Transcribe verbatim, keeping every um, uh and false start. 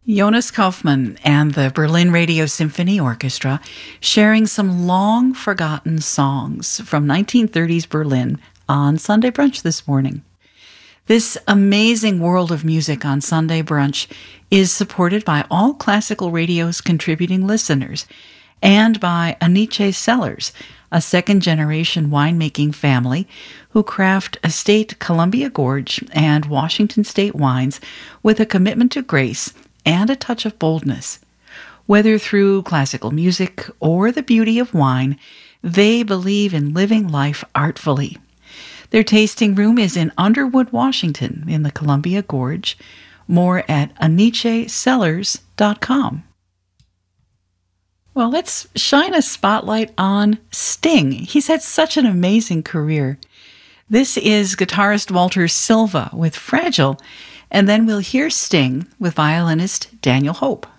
Jonas Kaufmann and the Berlin Radio Symphony Orchestra sharing some long-forgotten songs from nineteen thirties Berlin on Sunday Brunch this morning. This amazing world of music on Sunday Brunch is supported by all Classical Radio's contributing listeners and by Aniche Cellars, a second-generation winemaking family who craft Estate Columbia Gorge and Washington State wines with a commitment to grace and a touch of boldness. Whether through classical music or the beauty of wine, they believe in living life artfully. Their tasting room is in Underwood, Washington, in the Columbia Gorge. More at aniche cellars dot com. Well, let's shine a spotlight on Sting. He's had such an amazing career. This is guitarist Walter Silva with Fragile, and then we'll hear Sting with violinist Daniel Hope.